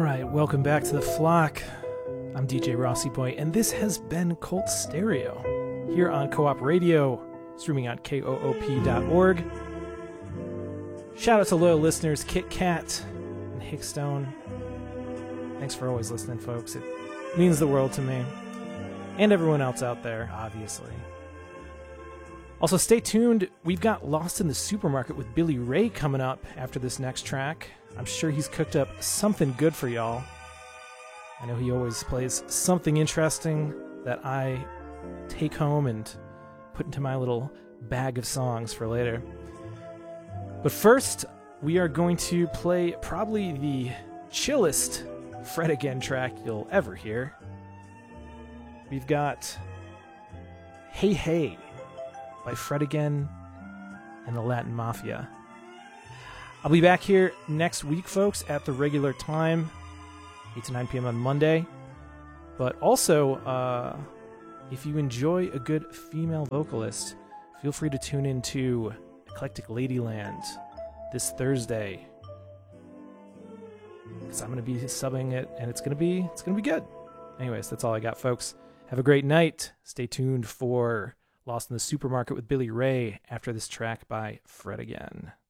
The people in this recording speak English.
right, welcome back to The Flock. I'm DJ Rossi Boy, and this has been Cult Stereo here on Co-op Radio, streaming on koop.org. Shout out to loyal listeners Kit Kat and Hickstone. Thanks for always listening, folks. It means the world to me. And everyone else out there, obviously. Also, stay tuned. We've got Lost in the Supermarket with Billy Ray coming up after this next track. I'm sure he's cooked up something good for y'all. I know he always plays something interesting that I take home and put into my little bag of songs for later. But first, we are going to play probably the chillest Fred Again track you'll ever hear. We've got Hey Hey by Fred Again and the Latin Mafia. I'll be back here next week, folks, at the regular time, 8 to 9 p.m. on Monday. But also, if you enjoy a good female vocalist, feel free to tune into Eclectic Ladyland this Thursday, because I'm going to be subbing it, and it's going to be good. Anyways, that's all I got, folks. Have a great night. Stay tuned for Lost in the Supermarket with Billy Ray after this track by Fred Again.